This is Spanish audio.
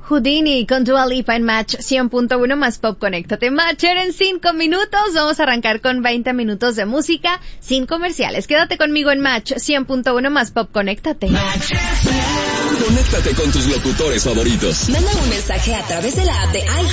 Houdini con Dua Lipa en Match 100.1 más Pop. Conéctate, Matcher, en 5 minutos. Vamos a arrancar con 20 minutos de música sin comerciales. Quédate conmigo en Match 100.1 más Pop. Conéctate. Conéctate con tus locutores favoritos. Manda un mensaje a través de la app de